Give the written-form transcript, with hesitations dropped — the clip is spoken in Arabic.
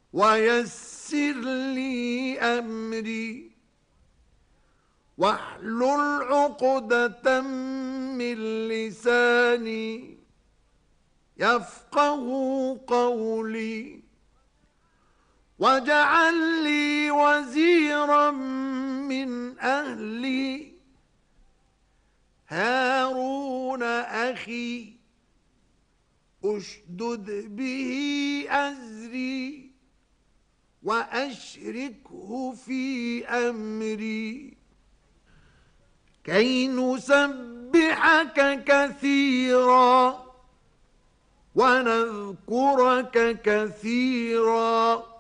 ويسر لي أمري واحلل عقدة من لساني يفقه قولي واجعل لي وزيرا من أهلي هارون أخي أشدد به أزري وأشركه في أمري كي نسبحك كثيرا ونذكرك كثيرا